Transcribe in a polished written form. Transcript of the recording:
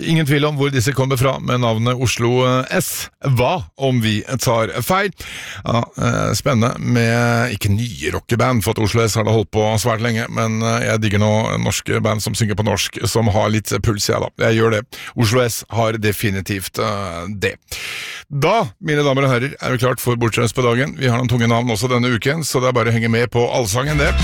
Ingen tvil om hvor disse kommer fra med navnet Oslo S. Hva om vi tar feil? Ja, spennende med ikke nye rockeband, for at Oslo S har det holdt på svært lenge, men jeg digger nå norske band som synger på norsk, som har litt puls, jeg gjør det. Oslo S har definitivt det. Da, mine damer og herrer, er vi klart for bortreist på dagen. Vi har noen tunge navn også denne uken, så det er bare å henge med på allsangen det.